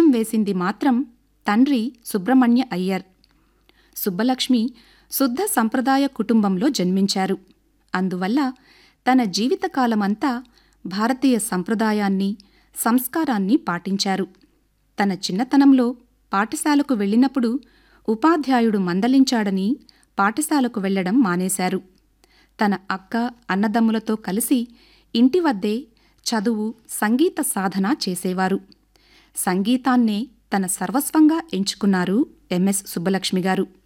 వేసింది మాత్రం తండ్రి సుబ్రహ్మణ్య అయ్యర్. సుబ్బలక్ష్మి శుద్ధ సంప్రదాయ కుటుంబంలో జన్మించారు. అందువల్ల తన జీవితకాలమంతా భారతీయ సంప్రదాయాన్ని, సంస్కారాన్ని పాటించారు. తన చిన్నతనంలో పాఠశాలకు వెళ్ళినప్పుడు ఉపాధ్యాయుడు మందలించాడని పాఠశాలకు వెళ్లడం మానేశారు. తన అక్క, అన్నదమ్ములతో కలిసి ఇంటివద్దే చదువు, సంగీత సాధన చేసేవారు. సంగీతాన్నే తన సర్వస్వంగా ఎంచుకున్నారు ఎంఎస్ సుబ్బలక్ష్మి గారు.